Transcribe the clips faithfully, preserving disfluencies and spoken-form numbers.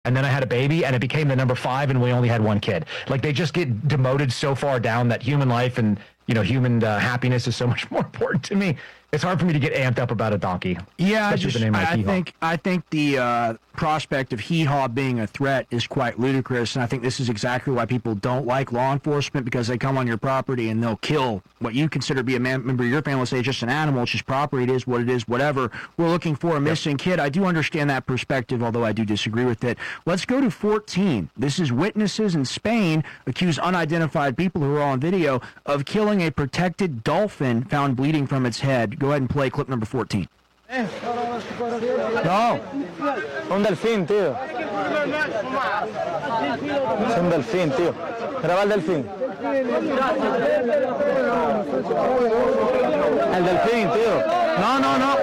and then I had a baby, and it became the number five, and we only had one kid. Like, they just get demoted so far down that human life and, you know, human uh, happiness is so much more important to me. It's hard for me to get amped up about a donkey. Yeah, I, just, like I think I think the uh, prospect of hee-haw being a threat is quite ludicrous, and I think this is exactly why people don't like law enforcement, because they come on your property and they'll kill what you consider to be a man, member of your family. Say it's just an animal, it's just property, it is what it is, whatever. We're looking for a missing yep. kid. I do understand that perspective, although I do disagree with it. Let's go to fourteen. This is witnesses in Spain accuse unidentified people who are on video of killing a protected dolphin found bleeding from its head. Go ahead and play clip number fourteen. No, un delfín, tío. Es un delfín, tío. Graba el delfín. El delfín, tío. No, no, no.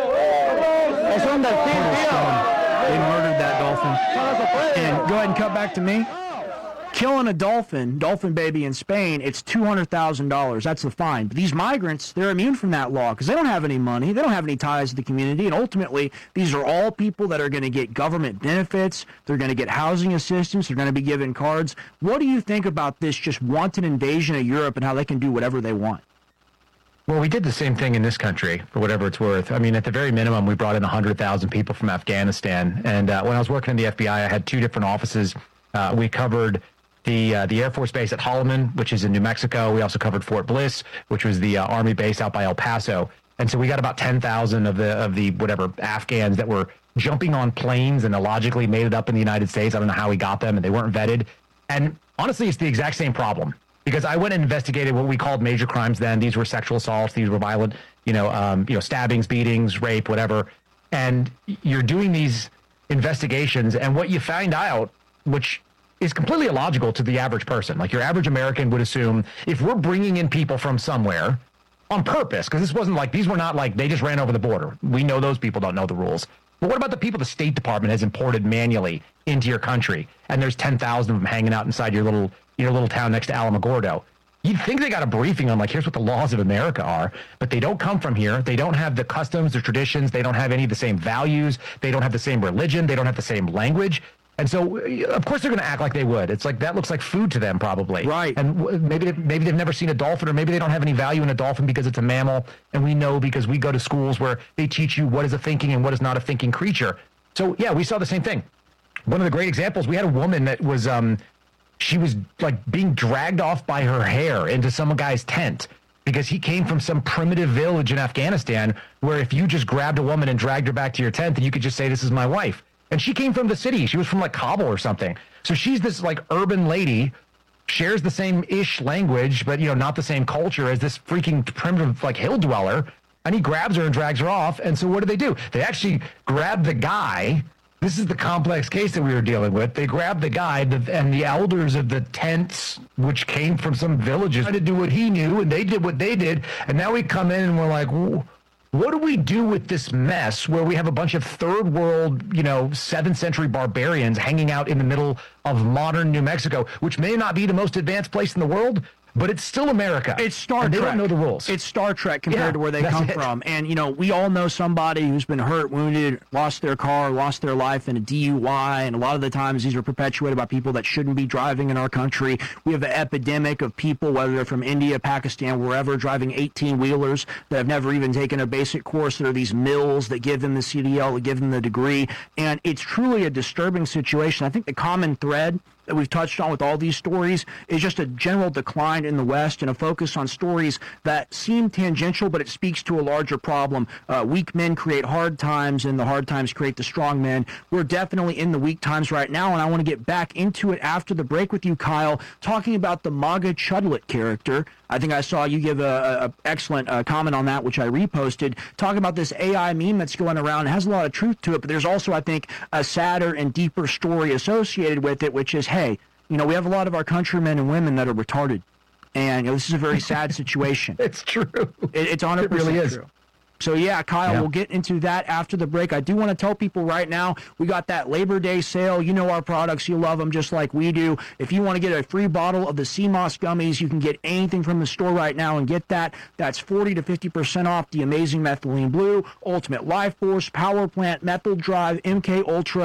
Es un delfín, tío. They murdered that dolphin. And go ahead and cut back to me. Killing a dolphin, dolphin baby in Spain, it's two hundred thousand dollars. That's the fine. But these migrants, they're immune from that law because they don't have any money. They don't have any ties to the community. And ultimately, these are all people that are going to get government benefits. They're going to get housing assistance. They're going to be given cards. What do you think about this just wanton invasion of Europe and how they can do whatever they want? Well, we did the same thing in this country, for whatever it's worth. I mean, at the very minimum, we brought in one hundred thousand people from Afghanistan. And uh, when I was working in the F B I, I had two different offices. Uh, we covered the uh, the Air Force Base at Holloman, which is in New Mexico. We also covered Fort Bliss, which was the uh, Army base out by El Paso. And so we got about ten thousand of the of the whatever Afghans that were jumping on planes and illogically made it up in the United States. I don't know how we got them, and they weren't vetted. And honestly, it's the exact same problem, because I went and investigated what we called major crimes then. These were sexual assaults. These were violent, you know, um, you know, stabbings, beatings, rape, whatever. And you're doing these investigations, and what you find out, which is completely illogical to the average person. Like, your average American would assume, if we're bringing in people from somewhere on purpose, because this wasn't like, these were not like they just ran over the border. We know those people don't know the rules. But what about the people the State Department has imported manually into your country, and there's ten thousand of them hanging out inside your little your little town next to Alamogordo? You'd think they got a briefing on, like, here's what the laws of America are, but they don't come from here. They don't have the customs, the traditions. They don't have any of the same values. They don't have the same religion. They don't have the same language. And so, of course, they're going to act like they would. It's like, that looks like food to them, probably. Right. And maybe, they, maybe they've never seen a dolphin, or maybe they don't have any value in a dolphin because it's a mammal. And we know, because we go to schools where they teach you what is a thinking and what is not a thinking creature. So, yeah, we saw the same thing. One of the great examples, we had a woman that was, um, she was like being dragged off by her hair into some guy's tent, because he came from some primitive village in Afghanistan where if you just grabbed a woman and dragged her back to your tent, then you could just say, this is my wife. And she came from the city. She was from like Kabul or something. So she's this like urban lady, shares the same ish language, but, you know, not the same culture as this freaking primitive like hill dweller. And he grabs her and drags her off. And so what do they do? They actually grab the guy. This is the complex case that we were dealing with. They grabbed the guy, the, and the elders of the tents, which came from some villages, tried to do what he knew, and they did what they did. And now we come in and we're like, what do we do with this mess where we have a bunch of third world, you know, seventh century barbarians hanging out in the middle of modern New Mexico, which may not be the most advanced place in the world, but it's still America. It's Star and Trek. They don't know the rules. It's Star Trek compared yeah, to where they come it. from. And, you know, we all know somebody who's been hurt, wounded, lost their car, lost their life in a D U I. And a lot of the times these are perpetuated by people that shouldn't be driving in our country. We have an epidemic of people, whether they're from India, Pakistan, wherever, driving eighteen-wheelers that have never even taken a basic course. There are these mills that give them the C D L, that give them the degree. And it's truly a disturbing situation. I think the common thread that we've touched on with all these stories is just a general decline in the West and a focus on stories that seem tangential, but it speaks to a larger problem. Uh, weak men create hard times, and the hard times create the strong men. We're definitely in the weak times right now, and I want to get back into it after the break with you, Kyle, talking about the MAGA Chudlet character. I think I saw you give a, a excellent uh, comment on that, which I reposted, talking about this A I meme that's going around. It has a lot of truth to it, but there's also, I think, a sadder and deeper story associated with it, which is, hey, you know, we have a lot of our countrymen and women that are retarded. And, you know, this is a very sad situation. It's true. It, it's one hundred percent it really is. True. So, yeah, Kyle, yeah. we'll get into that after the break. I do want to tell people right now, we got that Labor Day sale. You know our products. You love them just like we do. If you want to get a free bottle of the C M O S gummies, you can get anything from the store right now and get that. That's forty to fifty percent off the Amazing Methylene Blue, Ultimate Life Force, Power Plant, Methyl Drive, M K Ultra,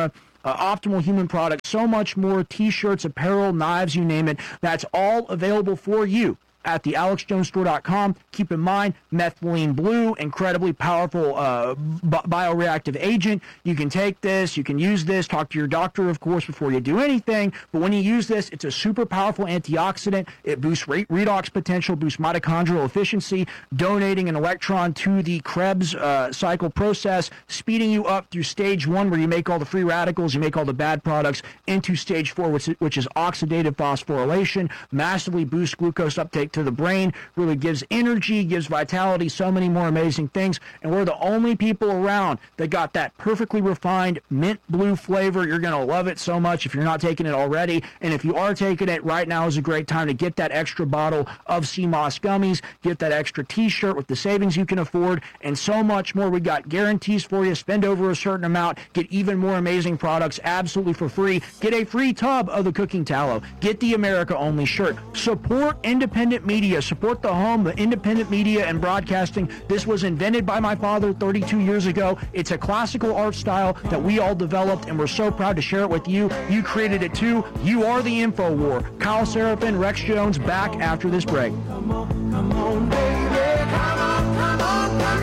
uh, Optimal Human products, so much more, T-shirts, apparel, knives, you name it. That's all available for you at the alex jones store dot com. Keep in mind, methylene blue, incredibly powerful uh, bi- bioreactive agent. You can take this, you can use this, talk to your doctor, of course, before you do anything. But when you use this, it's a super powerful antioxidant. It boosts re- redox potential, boosts mitochondrial efficiency, donating an electron to the Krebs uh, cycle process, speeding you up through stage one, where you make all the free radicals, you make all the bad products, into stage four, which, which is oxidative phosphorylation, massively boosts glucose uptake to the brain, really gives energy, gives vitality, so many more amazing things. And we're the only people around that got that perfectly refined mint blue flavor. You're going to love it so much if you're not taking it already. And if you are taking it, right now is a great time to get that extra bottle of C M O S gummies, get that extra t-shirt with the savings you can afford, and so much more. We got guarantees for you. Spend over a certain amount, get even more amazing products absolutely for free. Get a free tub of the cooking tallow. Get the America Only shirt. Support independent media. Support the home, the independent media and broadcasting. This was invented by my father thirty-two years ago. It's a classical art style that we all developed, and we're so proud to share it with you. You created it too. You are the Info War. Kyle Seraphin, Rex Jones, back after this break. Come on, come on, baby. Come on, come on, come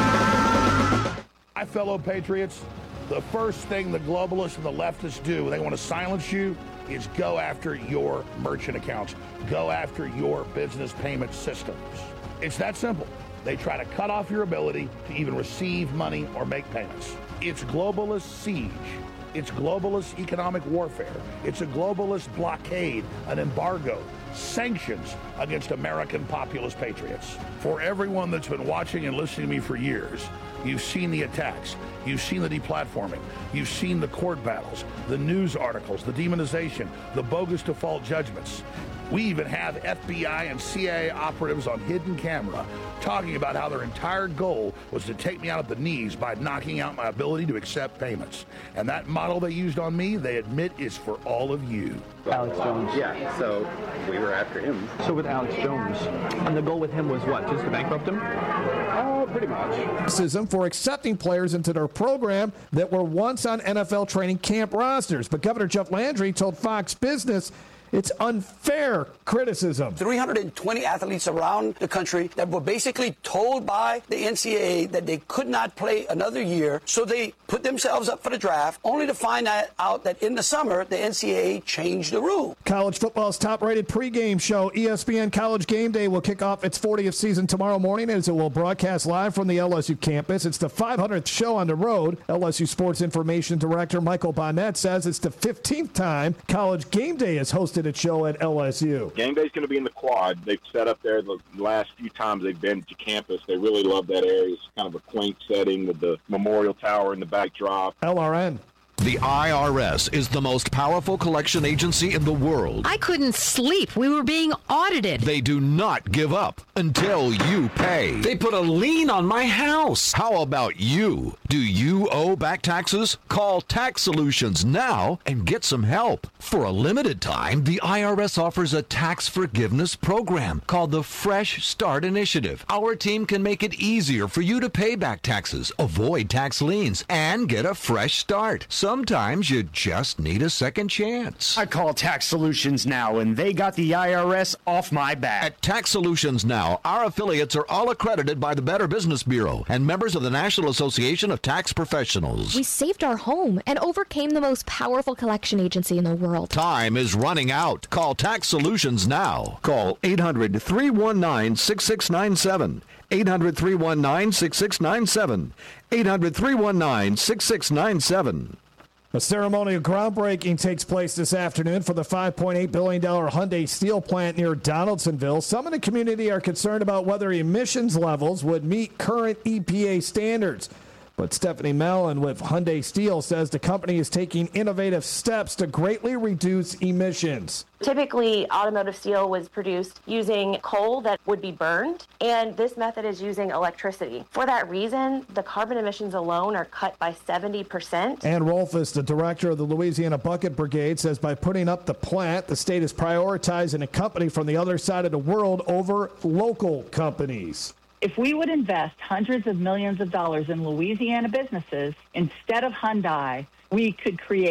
on. My fellow patriots, the first thing the globalists and the leftists do when they want to silence you is go after your merchant accounts. Go after your business payment systems. It's that simple. They try to cut off your ability to even receive money or make payments. It's globalist siege. It's globalist economic warfare. It's a globalist blockade, an embargo, sanctions against American populist patriots. For everyone that's been watching and listening to me for years, you've seen the attacks. You've seen the deplatforming. You've seen the court battles, the news articles, the demonization, the bogus default judgments. We even have F B I and C I A operatives on hidden camera talking about how their entire goal was to take me out at the knees by knocking out my ability to accept payments. And that model they used on me, they admit, is for all of you. Alex Jones. Yeah, so we were after him. So with Alex Jones, and the goal with him was what, just to bankrupt him? Oh, pretty much. Criticism for accepting players into their program that were once on N F L training camp rosters. But Governor Jeff Landry told Fox Business it's unfair criticism. three hundred twenty athletes around the country that were basically told by the N C double A that they could not play another year, so they put themselves up for the draft, only to find out that in the summer, the N C double A changed the rule. College football's top-rated pregame show, E S P N College Game Day, will kick off its fortieth season tomorrow morning as it will broadcast live from the L S U campus. It's the five hundredth show on the road. L S U Sports Information Director Michael Bonnet says it's the fifteenth time College Game Day is hosted at show at L S U. Game Day's going to be in the quad. They've set up there the last few times they've been to campus. They really love that area. It's kind of a quaint setting with the Memorial Tower in the backdrop. L R N. The I R S is the most powerful collection agency in the world. I couldn't sleep. We were being audited. They do not give up until you pay. They put a lien on my house. How about you? Do you owe back taxes? Call Tax Solutions now and get some help. For a limited time, the I R S offers a tax forgiveness program called the Fresh Start Initiative. Our team can make it easier for you to pay back taxes, avoid tax liens, and get a fresh start. Sometimes you just need a second chance. I call Tax Solutions now, and they got the I R S off my back. At Tax Solutions Now, our affiliates are all accredited by the Better Business Bureau and members of the National Association of Tax Professionals. We saved our home and overcame the most powerful collection agency in the world. Time is running out. Call Tax Solutions now. Call eight hundred, three one nine, six six nine seven. eight hundred, three one nine, six six nine seven. eight hundred, three one nine, six six nine seven. A ceremonial groundbreaking takes place this afternoon for the five point eight billion dollars Hyundai steel plant near Donaldsonville. Some in the community are concerned about whether emissions levels would meet current E P A standards. But Stephanie Mellon with Hyundai Steel says the company is taking innovative steps to greatly reduce emissions. Typically, automotive steel was produced using coal that would be burned, and this method is using electricity. For that reason, the carbon emissions alone are cut by seventy percent. Ann Rolfes, the director of the Louisiana Bucket Brigade, says by putting up the plant, the state is prioritizing a company from the other side of the world over local companies. If we would invest hundreds of millions of dollars in Louisiana businesses instead of Hyundai, we could create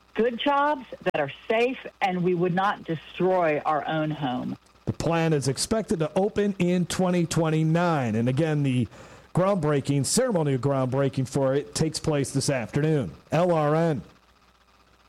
good jobs that are safe, and we would not destroy our own home. The plant is expected to open in twenty twenty-nine. And again, the groundbreaking, ceremonial groundbreaking for it takes place this afternoon. L R N.